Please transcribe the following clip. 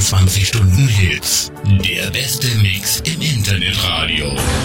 24 Stunden Hits. Der beste Mix im Internetradio.